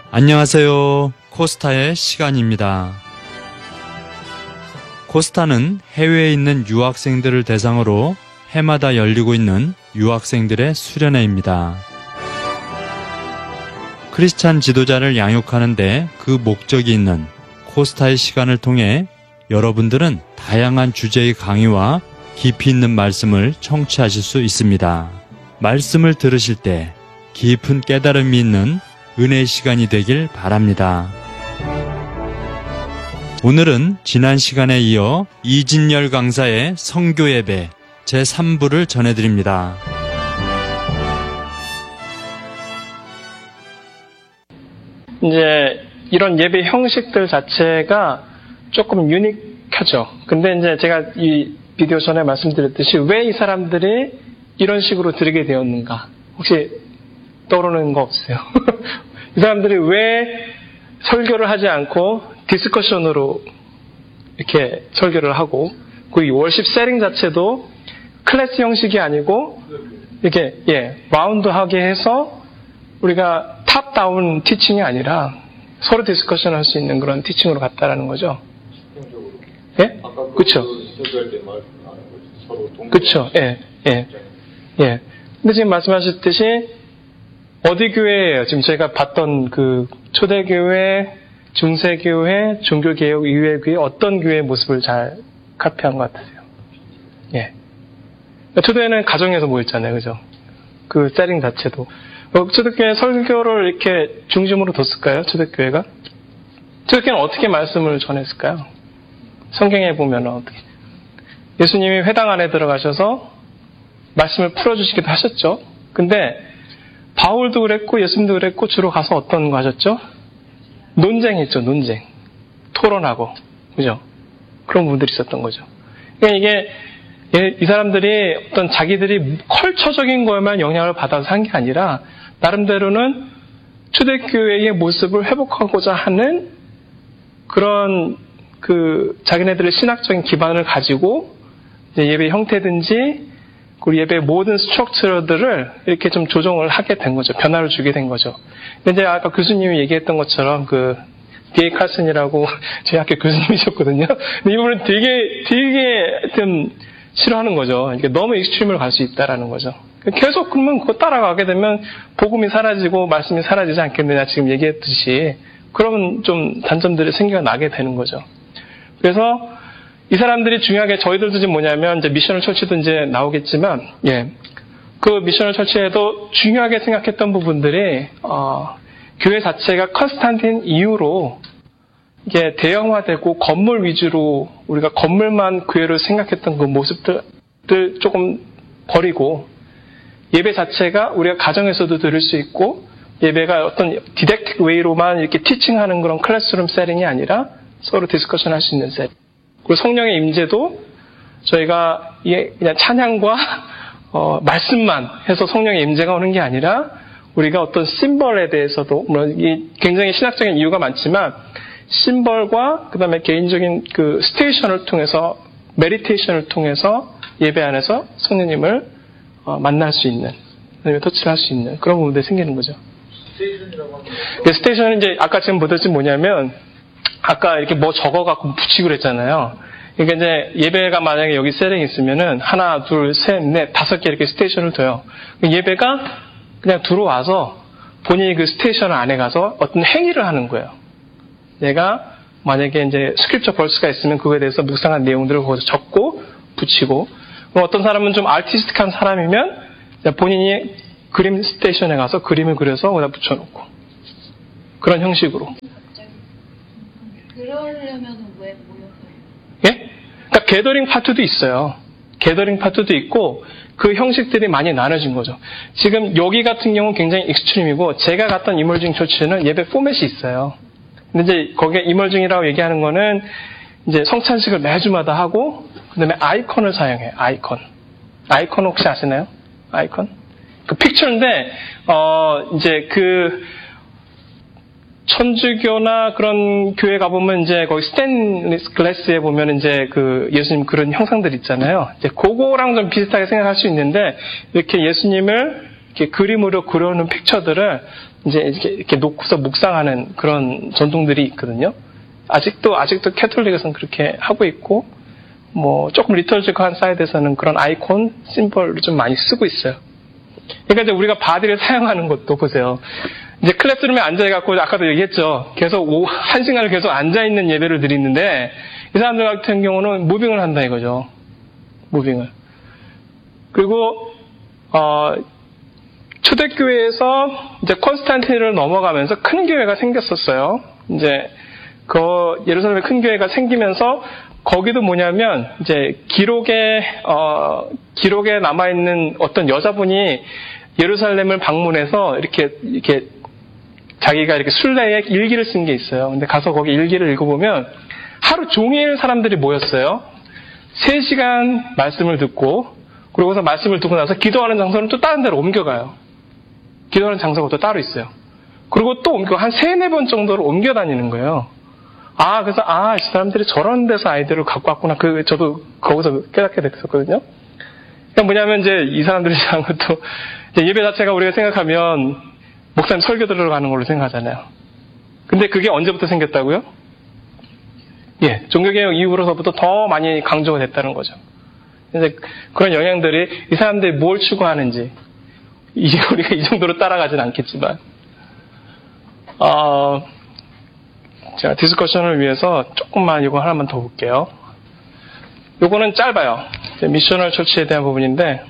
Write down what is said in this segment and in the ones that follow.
안녕하세요. 코스타의 시간입니다. 코스타는 해외에 있는 유학생들을 대상으로 해마다 열리고 있는 유학생들의 수련회입니다. 크리스찬 지도자를 양육하는데 그 목적이 있는 코스타의 시간을 통해 여러분들은 다양한 주제의 강의와 깊이 있는 말씀을 청취하실 수 있습니다. 말씀을 들으실 때 깊은 깨달음이 있는 은혜의 시간이 되길 바랍니다. 오늘은 지난 시간에 이어 이진열 강사의 선교 예배 제3부를 전해드립니다. 이제 이런 예배 형식들 자체가 조금 유니크하죠. 근데 이제 제가 이 비디오 전에 말씀드렸듯이 왜 이 사람들이 이런 식으로 드리게 되었는가? 혹시 떠오르는 거 없어요? 이 사람들이 왜 설교를 하지 않고 디스커션으로 이렇게 설교를 하고 그 월십 세팅 자체도 클래스 형식이 아니고 이렇게 라운드하게 해서 우리가 탑다운 티칭이 아니라 서로 디스커션 할 수 있는 그런 티칭으로 갔다라는 거죠. 예? 그렇죠. 그렇죠. 예. 근데 지금 말씀하셨듯이 어디 교회예요? 지금 제가 봤던 그 초대교회, 중세교회, 종교개혁 이후의 교회 어떤 교회의 모습을 잘 카피한 것 같으세요? 예. 초대는 가정에서 모였잖아요, 그죠? 그 세팅 자체도. 초대교회 설교를 이렇게 중심으로 뒀을까요? 초대교회가? 초대교회는 어떻게 말씀을 전했을까요? 성경에 보면 어떻게? 예수님이 회당 안에 들어가셔서 말씀을 풀어주시기도 하셨죠. 근데 바울도 그랬고 예수님도 그랬고 주로 가서 어떤 거 하셨죠? 논쟁했죠. 논쟁. 토론하고. 그죠? 그런 분들이 있었던 거죠. 그러니까 이게 이 사람들이 어떤 자기들이 컬처적인 거에만 영향을 받아서 한 게 아니라 나름대로는 초대교회의 모습을 회복하고자 하는 그런 자기네들의 신학적인 기반을 가지고 이제 예배 형태든지 그 예배의 모든 스트럭처들을 이렇게 좀 조정을 하게 된 거죠. 변화를 주게 된 거죠. 근데 아까 교수님이 얘기했던 것처럼 D.A. 칼슨이라고 저희 학교 교수님이셨거든요. 근데 이분은 되게 좀 싫어하는 거죠. 이게 너무 익스트림을 갈 수 있다라는 거죠. 계속 그러면 그거 따라가게 되면 복음이 사라지고 말씀이 사라지지 않겠느냐 지금 얘기했듯이 그러면 좀 단점들이 생겨나게 되는 거죠. 그래서 이 사람들이 중요하게 저희들도 지금 뭐냐면 이제 미셔널 처치도 이제 나오겠지만 그 미셔널 처치에도 중요하게 생각했던 부분들이 교회 자체가 컨스탄틴 이후로 이게 대형화되고 건물 위주로 우리가 건물만 교회를 생각했던 그 모습들 조금 버리고 예배 자체가 우리가 가정에서도 들을 수 있고 예배가 어떤 디렉틱 웨이로만 이렇게 티칭하는 그런 클래스룸 세팅이 아니라 서로 디스커션 할 수 있는 세팅. 그리고 성령의 임재도 저희가 그냥 찬양과 말씀만 해서 성령의 임재가 오는 게 아니라 우리가 어떤 심벌에 대해서도 물론 굉장히 신학적인 이유가 많지만 심벌과 그다음에 개인적인 그 스테이션을 통해서 메디테이션을 통해서 예배 안에서 성령님을 만날 수 있는 터치를 할 수 있는 그런 부분들이 생기는 거죠. 스테이션은 이제 아까 지금 보듯이 뭐냐면 아까 이렇게 뭐 적어갖고 붙이고 그랬잖아요. 그러니까 이제 예배가 만약에 여기 세팅이 있으면은 하나, 둘, 셋, 넷, 5개 이렇게 스테이션을 둬요. 예배가 그냥 들어와서 본인이 그 스테이션 안에 가서 어떤 행위를 하는 거예요. 내가 만약에 이제 스크립처 벌스가 있으면 그거에 대해서 묵상한 내용들을 거기서 적고 붙이고 어떤 사람은 좀 아티스틱한 사람이면 본인이 그림 스테이션에 가서 그림을 그려서 거기다 붙여놓고 그런 형식으로. 그러려면 왜 모여서요? 예? 그러니까 게더링 파트도 있어요. 게더링 파트도 있고 그 형식들이 많이 나눠진 거죠. 지금 여기 같은 경우는 굉장히 익스트림이고 제가 갔던 이멀징 처치는 예배 포맷이 있어요. 근데 이제 거기에 이멀징이라고 얘기하는 거는 이제 성찬식을 매주마다 하고 그다음에 아이콘을 사용해요. 아이콘 혹시 아시나요? 아이콘? 그 픽처인데 이제 그 천주교나 그런 교회 가보면 이제 거기 스테인리스 글래스에 보면 이제 그 예수님 그런 형상들 있잖아요. 이제 그거랑 좀 비슷하게 생각할 수 있는데 이렇게 예수님을 이렇게 그림으로 그려놓은 픽처들을 이제 이렇게 놓고서 묵상하는 그런 전통들이 있거든요. 아직도 캐톨릭에서는 그렇게 하고 있고, 뭐 조금 리터지컬한 사이드에서는 그런 아이콘, 심볼을 좀 많이 쓰고 있어요. 그러니까 이제 우리가 바디를 사용하는 것도 보세요. 이제 클래스룸에 앉아갖고 아까도 얘기했죠. 계속 1시간을 계속 앉아있는 예배를 드리는데 이 사람들 같은 경우는 무빙을 한다 이거죠. 무빙을. 그리고 초대교회에서 이제 콘스탄티니를 넘어가면서 큰 교회가 생겼었어요. 이제 그 예루살렘에 큰 교회가 생기면서 거기도 뭐냐면 이제 기록에 남아있는 어떤 여자분이 예루살렘을 방문해서 이렇게 자기가 이렇게 순례에 일기를 쓴 게 있어요. 근데 가서 거기 일기를 읽어보면 하루 종일 사람들이 모였어요. 3시간 말씀을 듣고, 그러고서 말씀을 듣고 나서 기도하는 장소는 또 다른 데로 옮겨가요. 기도하는 장소가 또 따로 있어요. 그리고 또 한 3-4번 정도로 옮겨 다니는 거예요. 그래서 이 사람들이 저런 데서 아이들을 갖고 왔구나. 저도 거기서 깨닫게 됐었거든요. 그러니까 뭐냐면 이제 이 사람들이 하는 것도 예배 자체가 우리가 생각하면 목사님 설교 들으러 가는 걸로 생각하잖아요. 근데 그게 언제부터 생겼다고요? 종교개혁 이후로서부터 더 많이 강조가 됐다는 거죠. 이제 그런 영향들이 이 사람들이 뭘 추구하는지, 이제 우리가 이 정도로 따라가진 않겠지만, 제가 디스커션을 위해서 조금만 이거 하나만 더 볼게요. 요거는 짧아요. 미셔널 처치에 대한 부분인데,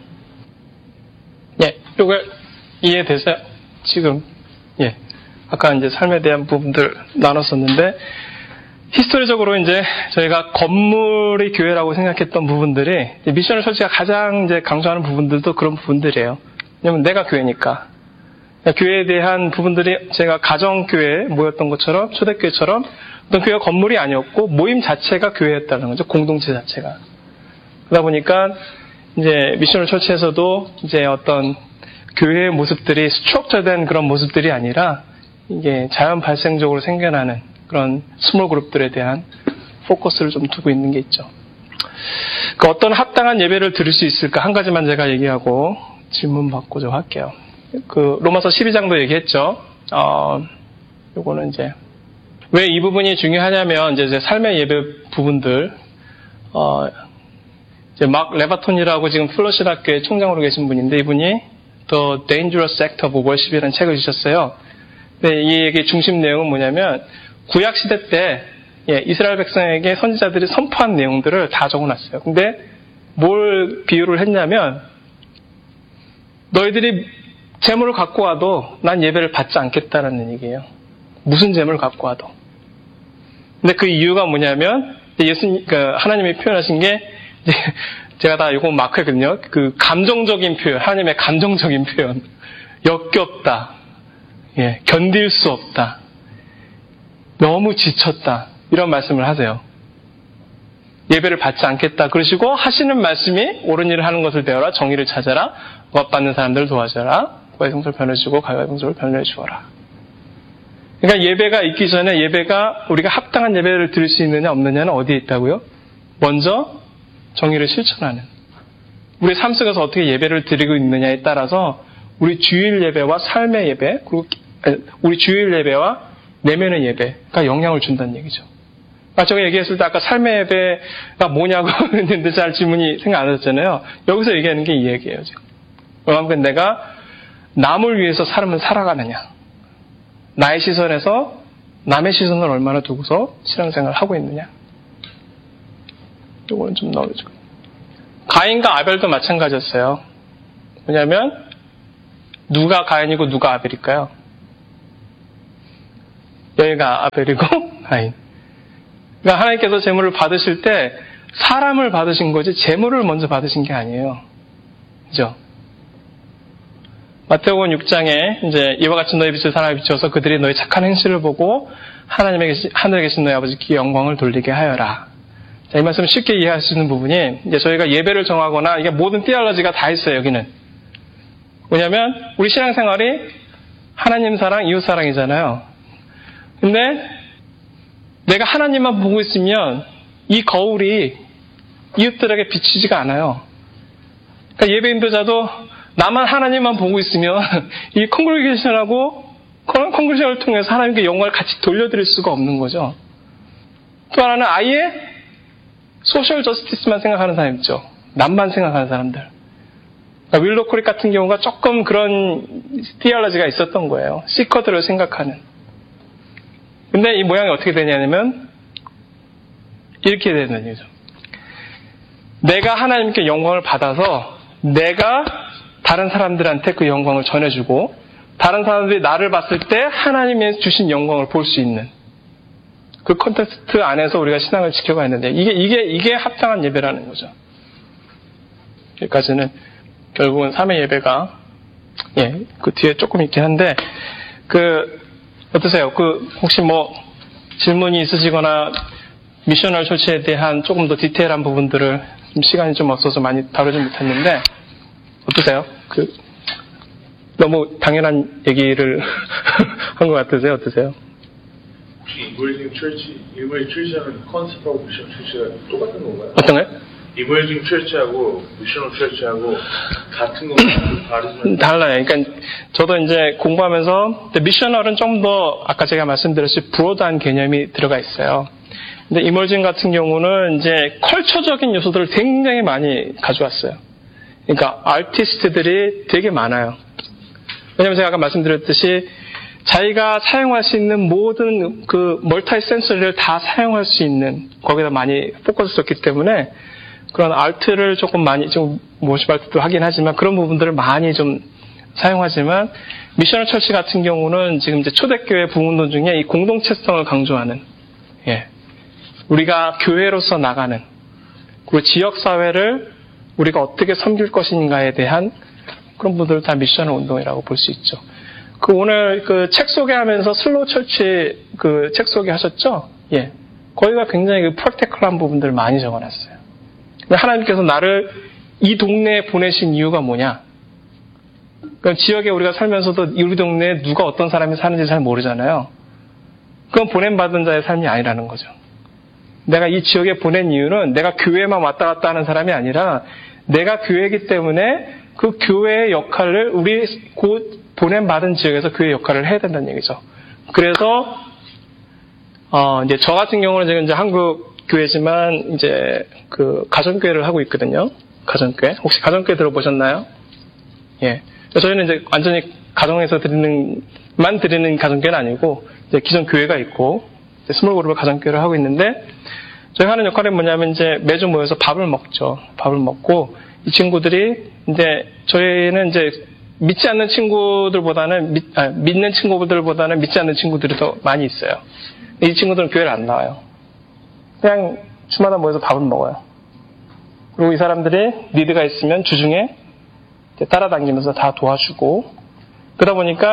요거 이해되세요? 지금, 아까 이제 삶에 대한 부분들 나눴었는데, 히스토리적으로 이제 저희가 건물이 교회라고 생각했던 부분들이 미셔널 처치가 가장 이제 강조하는 부분들도 그런 부분들이에요. 왜냐면 내가 교회니까. 교회에 대한 부분들이 제가 가정교회에 모였던 것처럼 초대교회처럼 어떤 교회 건물이 아니었고 모임 자체가 교회였다는 거죠. 공동체 자체가. 그러다 보니까 이제 미셔널 처치에서도 이제 어떤 교회의 모습들이 스트럭처된 그런 모습들이 아니라 이게 자연 발생적으로 생겨나는 그런 스몰 그룹들에 대한 포커스를 좀 두고 있는 게 있죠. 어떤 합당한 예배를 들을 수 있을까? 한 가지만 제가 얘기하고 질문 받고 좀 할게요. 로마서 12장도 얘기했죠. 요거는 이제 왜 이 부분이 중요하냐면 이제 삶의 예배 부분들 이제 막 레바톤이라고 지금 플러시 학교의 총장으로 계신 분인데 이분이 The Dangerous Act of Worship이라는 책을 주셨어요. 근데 이 얘기의 중심 내용은 뭐냐면 구약 시대 때 이스라엘 백성에게 선지자들이 선포한 내용들을 다 적어놨어요. 근데 뭘 비유를 했냐면 너희들이 재물을 갖고 와도 난 예배를 받지 않겠다라는 얘기예요. 무슨 재물을 갖고 와도. 근데 그 이유가 뭐냐면 하나님이 표현하신 게 제가 다 이거 마크했거든요. 그 감정적인 표현, 하나님의 감정적인 표현, 역겹다, 견딜 수 없다, 너무 지쳤다 이런 말씀을 하세요. 예배를 받지 않겠다 그러시고 하시는 말씀이 옳은 일을 하는 것을 배워라, 정의를 찾아라, 억압받는 사람들을 도와줘라, 고의 성소를 변해주고 가의 성소를 변해주어라. 그러니까 예배가 있기 전에 우리가 합당한 예배를 드릴 수 있느냐 없느냐는 어디에 있다고요? 먼저 정의를 실천하는, 우리 삶 속에서 어떻게 예배를 드리고 있느냐에 따라서 우리 주일 예배와 삶의 예배, 그리고 우리 주일 예배와 내면의 예배가 영향을 준다는 얘기죠. 제가 얘기했을 때 아까 삶의 예배가 뭐냐고 했는데 잘 질문이 생각 안 하셨잖아요. 여기서 얘기하는 게 이 얘기예요. 지금. 그러면 내가 남을 위해서 삶을 살아가느냐, 나의 시선에서 남의 시선을 얼마나 두고서 신앙생활을 하고 있느냐, 이거는 좀 넣어주고. 가인과 아벨도 마찬가지였어요. 뭐냐면 누가 가인이고 누가 아벨일까요? 여기가 아벨이고 가인. 그러니까 하나님께서 재물을 받으실 때 사람을 받으신 거지 재물을 먼저 받으신 게 아니에요. 그죠? 마태복음 6장에 이제 이와 같이 너희 빛을 사람에 비추어서 그들이 너희 착한 행실을 보고 하늘에 계신 너희 아버지께 영광을 돌리게 하여라. 자, 이 말씀 쉽게 이해할 수 있는 부분이 이제 저희가 예배를 정하거나 이게 모든 티올로지가 다 있어요. 여기는 뭐냐면 우리 신앙생활이 하나님 사랑, 이웃 사랑이잖아요. 근데 내가 하나님만 보고 있으면 이 거울이 이웃들에게 비치지가 않아요. 그러니까 예배 인도자도 나만 하나님만 보고 있으면 이 컨그레이션을 통해서 하나님께 영광을 같이 돌려드릴 수가 없는 거죠. 또 하나는 아예 소셜 저스티스만 생각하는 사람 있죠. 남만 생각하는 사람들. 그러니까 윌로 코릭 같은 경우가 조금 그런 티얼러지가 있었던 거예요. 시커들을 생각하는. 근데 이 모양이 어떻게 되냐면 이렇게 되는 거죠. 내가 하나님께 영광을 받아서 내가 다른 사람들한테 그 영광을 전해주고 다른 사람들이 나를 봤을 때 하나님이 주신 영광을 볼 수 있는 그 컨텍스트 안에서 우리가 신앙을 지켜가야 하는데 이게 합당한 예배라는 거죠. 여기까지는 결국은 3회 예배가 그 뒤에 조금 있긴 한데 어떠세요? 혹시 뭐 질문이 있으시거나 미셔널 철치에 대한 조금 더 디테일한 부분들을 시간이 좀 없어서 많이 다루지 못했는데 어떠세요? 너무 당연한 얘기를 한 것 같으세요? 어떠세요? 혹시 이머징 철치하는 컨셉하고 미션 철치가 똑같은 건가요? 어떤 거요? 이머징 철치하고 미셔널 철치하고 같은 건가요? 다르지만 달라요. 그러니까 저도 이제 공부하면서 미셔널은 좀 더 아까 제가 말씀드렸듯이 브로드한 개념이 들어가 있어요. 근데 이머징 같은 경우는 이제 컬처적인 요소들을 굉장히 많이 가져왔어요. 그러니까 아티스트들이 되게 많아요. 왜냐면 제가 아까 말씀드렸듯이 자기가 사용할 수 있는 모든 멀티 센서리를 다 사용할 수 있는 거기다 많이 포커스 줬기 때문에 그런 아트를 조금 많이 좀 모십 아트도 하긴 하지만 그런 부분들을 많이 좀 사용하지만 미셔널 철치 같은 경우는 지금 이제 초대교회 부흥운동 중에 이 공동체성을 강조하는 우리가 교회로서 나가는 그리고 지역사회를 우리가 어떻게 섬길 것인가에 대한 그런 분들을 다 미셔널 운동이라고 볼 수 있죠. 오늘 책 소개하면서 슬로우 철치 책 소개하셨죠? 거기가 굉장히 프랙티컬한 부분들을 많이 적어놨어요. 하나님께서 나를 이 동네에 보내신 이유가 뭐냐? 그럼 지역에 우리가 살면서도 우리 동네에 누가 어떤 사람이 사는지 잘 모르잖아요. 그건 보냄받은 자의 삶이 아니라는 거죠. 내가 이 지역에 보낸 이유는 내가 교회만 왔다 갔다 하는 사람이 아니라 내가 교회이기 때문에 그 교회의 역할을 우리 곧 보냄받은 지역에서 교회 역할을 해야 된다는 얘기죠. 그래서 이제 저 같은 경우는 지금 이제 한국 교회지만 이제 가정교회를 하고 있거든요. 가정교회. 혹시 가정교회 들어보셨나요? 저희는 이제 완전히 가정에서 드리는 가정교회는 아니고 이제 기존 교회가 있고 스몰 그룹을 가정교회를 하고 있는데 저희가 하는 역할이 뭐냐면 이제 매주 모여서 밥을 먹죠. 밥을 먹고 이 친구들이 이제 저희는 이제 믿지 않는 친구들보다는 믿는 친구들보다는 믿지 않는 친구들이 더 많이 있어요. 이 친구들은 교회를 안 나와요. 그냥 주마다 모여서 밥을 먹어요. 그리고 이 사람들이 니드가 있으면 주중에 따라다니면서 다 도와주고 그러다 보니까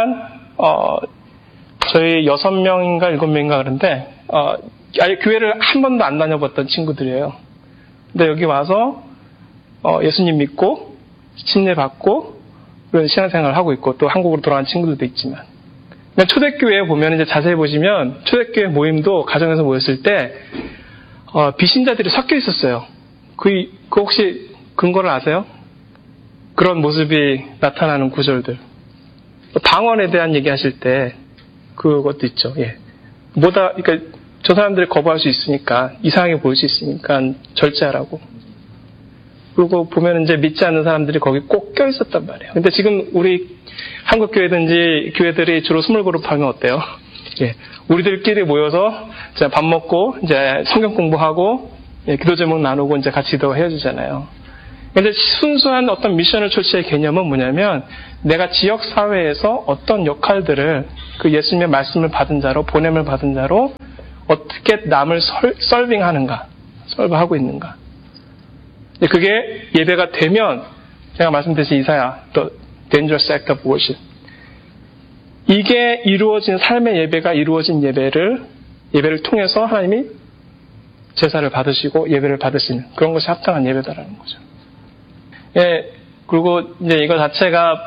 저희 6명인가 7명인가 그런데 아예 교회를 한 번도 안 다녀봤던 친구들이에요. 근데 여기 와서 예수님 믿고 침례 받고 그런 신앙생활을 하고 있고 또 한국으로 돌아간 친구들도 있지만 초대교회에 보면 이제 자세히 보시면 초대교회 모임도 가정에서 모였을 때 비신자들이 섞여 있었어요. 그 혹시 근거를 아세요? 그런 모습이 나타나는 구절들. 방언에 대한 얘기하실 때 그것도 있죠. 그러니까 저 사람들이 거부할 수 있으니까 이상하게 보일 수 있으니까 절제하라고. 그리고 보면 이제 믿지 않는 사람들이 거기 꼭 껴 있었단 말이에요. 근데 지금 우리 한국 교회든지 교회들이 주로 스몰 그룹 하면 어때요? 우리들끼리 모여서 이제 밥 먹고 이제 성경 공부하고 기도 제목 나누고 이제 같이 기도 헤어지잖아요. 근데 순수한 어떤 미셔널 철치의 개념은 뭐냐면 내가 지역 사회에서 어떤 역할들을 그 예수님의 말씀을 받은 자로 보냄을 받은 자로 어떻게 남을 설빙하고 있는가. 그게 예배가 되면 제가 말씀드렸듯이 이사야, the dangerous act of worship. 이게 이루어진 삶의 예배가 이루어진 예배를 통해서 하나님이 제사를 받으시고 예배를 받으시는 그런 것이 합당한 예배다라는 거죠. 그리고 이제 이거 자체가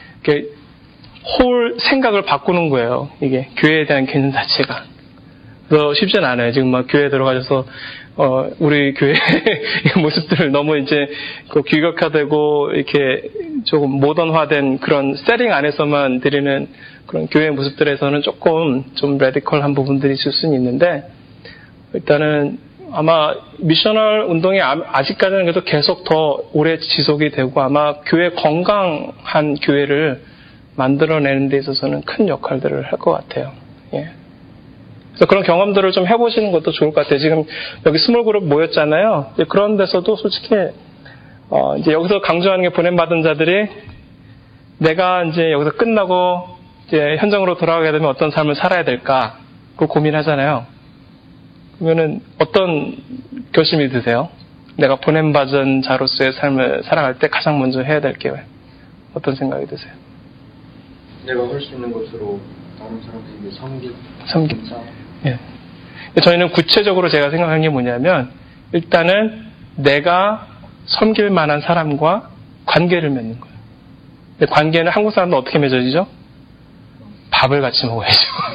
홀 생각을 바꾸는 거예요. 이게 교회에 대한 개념 자체가. 그래서 쉽지는 않아요. 지금 막 교회에 들어가셔서 우리 교회 모습들을 너무 이제 규격화되고 이렇게 조금 모던화된 그런 세팅 안에서만 드리는 그런 교회 모습들에서는 조금 좀 레디컬한 부분들이 있을 수는 있는데, 일단은 아마 미셔널 운동이 아직까지는 그래도 계속 더 오래 지속이 되고 아마 교회 건강한 교회를 만들어내는 데 있어서는 큰 역할들을 할 것 같아요. 예. 그래서 그런 경험들을 좀 해보시는 것도 좋을 것 같아요. 지금 여기 스몰 그룹 모였잖아요. 그런 데서도 솔직히 이제 여기서 강조하는 게 보냄받은 자들이 내가 이제 여기서 끝나고 이제 현장으로 돌아가게 되면 어떤 삶을 살아야 될까 그거 고민하잖아요. 그러면은 어떤 결심이 드세요? 내가 보냄받은 자로서의 삶을 살아갈 때 가장 먼저 해야 될 게 어떤 생각이 드세요? 내가 할 수 있는 것으로 다른 사람들에게 섬기. 예. 저희는 구체적으로 제가 생각한 게 뭐냐면 일단은 내가 섬길 만한 사람과 관계를 맺는 거예요. 근데 관계는 한국 사람도 어떻게 맺어지죠? 밥을 같이 먹어야죠.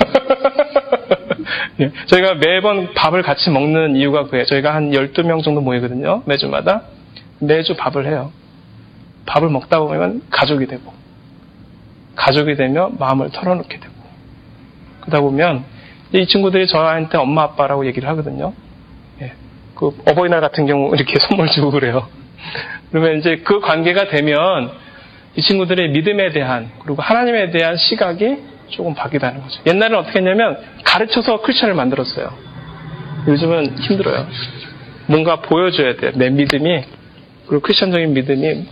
예. 저희가 매번 밥을 같이 먹는 이유가 그예요. 저희가 한 12명 정도 모이거든요. 매주마다. 매주 밥을 해요. 밥을 먹다 보면 가족이 되고 가족이 되면 마음을 털어놓게 되고 그러다 보면 이 친구들이 저한테 엄마 아빠라고 얘기를 하거든요. 예. 그 어버이날 같은 경우 이렇게 선물 주고 그래요. 그러면 이제 그 관계가 되면 이 친구들의 믿음에 대한 그리고 하나님에 대한 시각이 조금 바뀌다는 거죠. 옛날에는 어떻게 했냐면 가르쳐서 크리스천을 만들었어요. 요즘은 힘들어요. 뭔가 보여줘야 돼요. 내 믿음이 그리고 크리스천적인 믿음이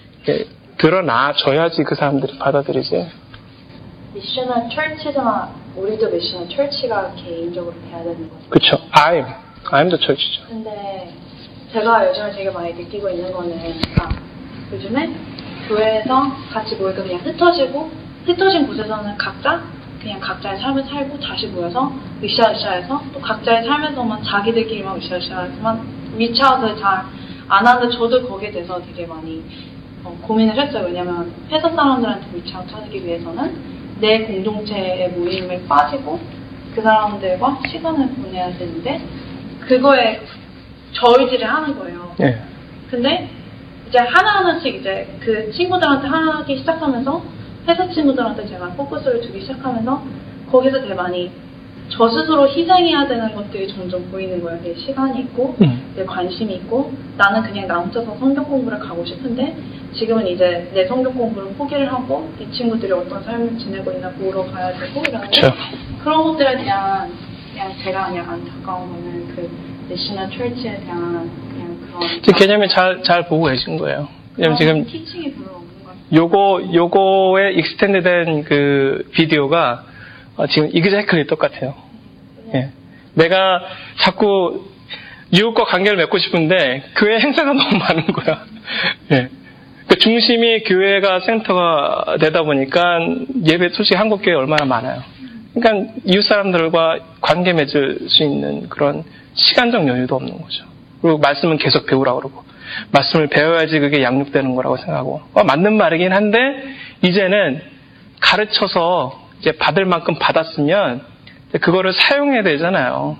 드러나줘야지 그 사람들이 받아들이지. 미셔널 철치잖아. 우리도 미셔널 철치가 개인적으로 돼야 되는 거죠. 그렇죠. I'm the church죠. 근데 제가 요즘에 되게 많이 느끼고 있는 거는 요즘에 교회에서 같이 모이고 그냥 흩어진 곳에서는 그냥 각자의 삶을 살고 다시 모여서 으쌰으쌰해서 또 각자의 삶에서만 자기들끼리만 으쌰으쌰해서만 위치아웃을 잘 안 하는데 저도 거기에 대해서 되게 많이 고민을 했어요. 왜냐면 회사 사람들한테 위치아웃 하기 위해서는 내 공동체의 모임에 빠지고 그 사람들과 시간을 보내야 되는데 그거에 저울질을 하는 거예요. 네. 근데 이제 하나하나씩 이제 그 친구들한테 하기 시작하면서 회사 친구들한테 제가 포커스를 두기 시작하면서 거기서 되게 많이 저 스스로 희생해야 되는 것들이 점점 보이는 거예요. 내 시간이 있고 내 관심이 있고 나는 그냥 나 혼자서 성경 공부를 가고 싶은데 지금은 이제 내 성경 공부를 포기를 하고 이 친구들이 어떤 삶을 지내고 있나 보러 가야 되고 이러는데 그런 것들에 대한 그냥 제가 그냥 안타까운 거는 그 미셔널 철치에 대한 그냥 그런 지금 개념이 잘 보고 계신 거예요. 왜냐면 지금 티칭이 별로 없는 것 같아요. 요거에 익스텐드된 그 비디오가 지금 이그제클리 똑같아요. 예. 내가 자꾸 이웃과 관계를 맺고 싶은데 교회 행사가 너무 많은 거야. 예. 그 중심이 교회가 센터가 되다 보니까 예배 솔직히 한국 교회 얼마나 많아요. 그러니까 이웃 사람들과 관계 맺을 수 있는 그런 시간적 여유도 없는 거죠. 그리고 말씀은 계속 배우라고 그러고 말씀을 배워야지 그게 양육되는 거라고 생각하고 맞는 말이긴 한데 이제는 가르쳐서 이제 받을 만큼 받았으면 그거를 사용해야 되잖아요.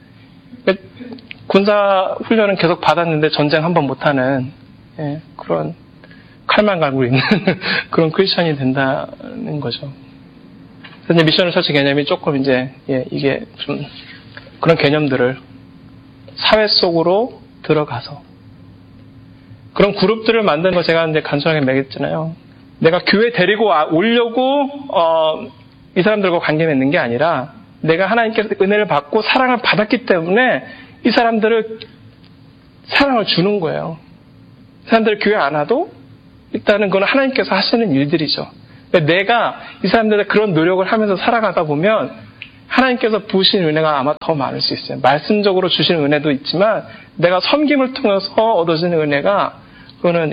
군사 훈련은 계속 받았는데 전쟁 한 번 못하는 그런 칼만 갈고 있는 그런 크리스천이 된다는 거죠. 그래서 이제 미셔널 처치 개념이 조금 이제 이게 좀 그런 개념들을 사회 속으로 들어가서 그런 그룹들을 만드는 거 제가 이제 간단하게 매겼잖아요. 내가 교회 데리고 오려고 이 사람들과 관계 맺는 게 아니라 내가 하나님께서 은혜를 받고 사랑을 받았기 때문에 이 사람들을 사랑을 주는 거예요. 이 사람들 교회 안 와도 일단은 그건 하나님께서 하시는 일들이죠. 내가 이 사람들의 그런 노력을 하면서 살아가다 보면 하나님께서 부으신 은혜가 아마 더 많을 수 있어요. 말씀적으로 주시는 은혜도 있지만 내가 섬김을 통해서 얻어지는 은혜가 그거는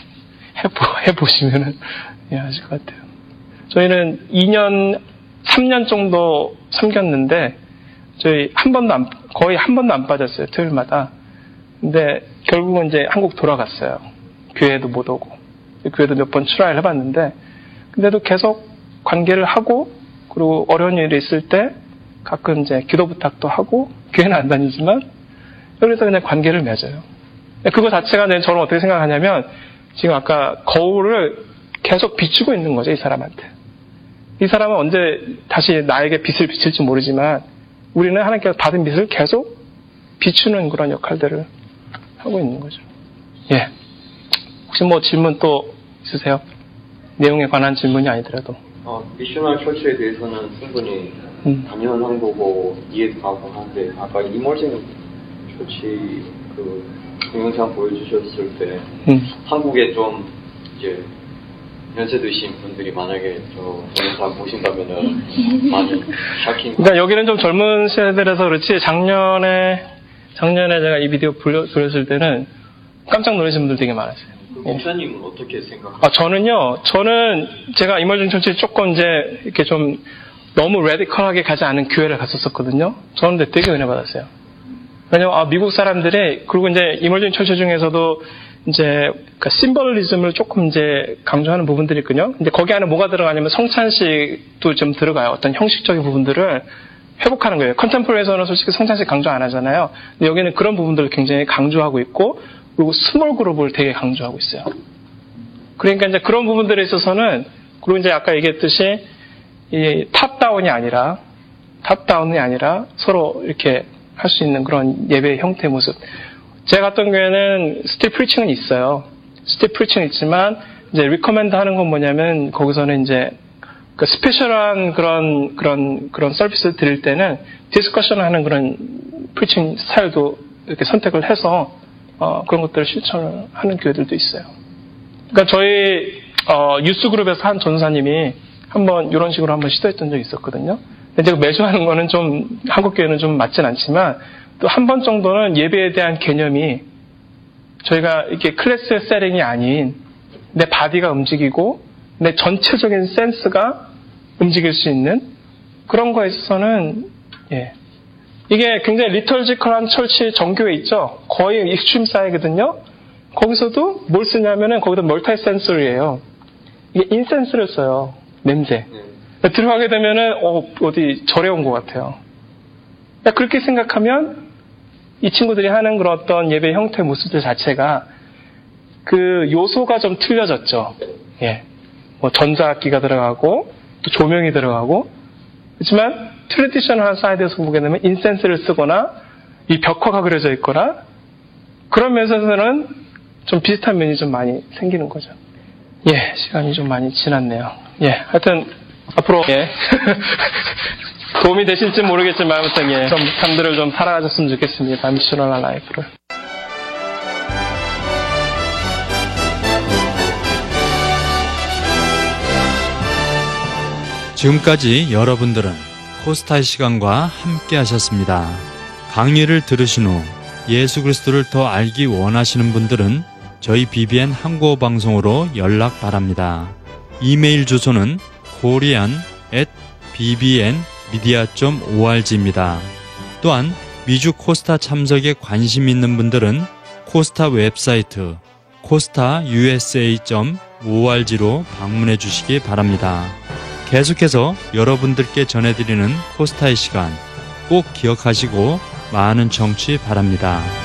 해보시면은 아실 것 같아요. 저희는 3년 정도 섬겼는데 저희 거의 한 번도 안 빠졌어요. 토요일마다. 근데 결국은 이제 한국 돌아갔어요. 교회도 못 오고 교회도 몇 번 트라이를 해봤는데 근데도 계속 관계를 하고 그리고 어려운 일이 있을 때 가끔 이제 기도 부탁도 하고 교회는 안 다니지만 여기서 그냥 관계를 맺어요. 그거 자체가 저는 어떻게 생각하냐면 지금 아까 거울을 계속 비추고 있는 거죠, 이 사람한테. 이 사람은 언제 다시 나에게 빛을 비칠지 모르지만 우리는 하나님께서 받은 빛을 계속 비추는 그런 역할들을 하고 있는 거죠. 예. 혹시 뭐 질문 또 있으세요? 내용에 관한 질문이 아니더라도. 미셔널 처치에 대해서는 충분히 당연한 거고 이해도 가고 한데 아까 이머징 처치 그 동영상 보여주셨을 때 한국에 좀 이제 연세드신 분들이 만약에 저 동영상 보신다면은 많이 샤킹. 그러니까 여기는 좀 젊은 세대라서 그렇지 작년에 제가 이 비디오 돌렸을 때는 깜짝 놀라신 분들 되게 많았어요. 목사님은 어떻게 생각하세요? 저는 제가 이머징 처치 조금 이제 이렇게 좀 너무 레디컬하게 가지 않은 교회를 갔었거든요. 저는 근데 되게 은혜 받았어요. 왜냐면 미국 사람들이 그리고 이제 이머징 처치 중에서도 이제 그 심벌리즘을 조금 이제 강조하는 부분들이 있거든요. 근데 거기 안에 뭐가 들어가냐면 성찬식도 좀 들어가요. 어떤 형식적인 부분들을 회복하는 거예요. 컨템포리에서는 솔직히 성찬식 강조 안 하잖아요. 근데 여기는 그런 부분들을 굉장히 강조하고 있고 그리고 스몰 그룹을 되게 강조하고 있어요. 그러니까 이제 그런 부분들에 있어서는 그리고 이제 아까 얘기했듯이 이 탑다운이 아니라 서로 이렇게 할 수 있는 그런 예배의 형태 모습. 제가 갔던 교회는 스틸 프리칭은 있어요. 스틸 프리칭은 있지만 이제 리커멘드 하는 건 뭐냐면 거기서는 이제 그 스페셜한 그런 서비스를 드릴 때는 디스커션 하는 그런 프리칭 스타일도 이렇게 선택을 해서 그런 것들을 실천을 하는 교회들도 있어요. 그러니까 저희 유스 그룹에서 한 전사님이 한번 이런 식으로 한번 시도했던 적이 있었거든요. 근데 제가 매주 하는 거는 좀 한국 교회는 좀 맞진 않지만 또 한 번 정도는 예배에 대한 개념이 저희가 이렇게 클래스 세팅이 아닌 내 바디가 움직이고 내 전체적인 센스가 움직일 수 있는 그런 거에 있어서는 이게 굉장히 리터지컬한 철치 정교회 있죠. 거의 익스트림 사이거든요. 거기서도 뭘 쓰냐면은 거기다 멀티 센서리예요. 이게 인센스를 써요. 냄새. 들어가게 되면은 어디 절에 온 것 같아요. 그렇게 생각하면 이 친구들이 하는 그런 어떤 예배 형태 모습들 자체가 그 요소가 좀 틀려졌죠. 뭐 전자악기가 들어가고 또 조명이 들어가고 그렇지만 트래디셔널한 사이드에서 보게 되면 인센스를 쓰거나 이 벽화가 그려져 있거나 그런 면에서는 좀 비슷한 면이 좀 많이 생기는 거죠. 시간이 좀 많이 지났네요. 하여튼 앞으로 도움이 되실지 모르겠지만 아무튼 좀 삶들을 좀 살아가셨으면 좋겠습니다. 미셔널 라이프를. 지금까지 여러분들은 코스타의 시간과 함께 하셨습니다. 강의를 들으신 후 예수 그리스도를 더 알기 원하시는 분들은 저희 BBN 한국어 방송으로 연락 바랍니다. 이메일 주소는 korean@bbnmedia.org입니다. 또한 미주 코스타 참석에 관심 있는 분들은 코스타 웹사이트 costausa.org로 방문해 주시기 바랍니다. 계속해서 여러분들께 전해드리는 코스타의 시간 꼭 기억하시고 많은 청취 바랍니다.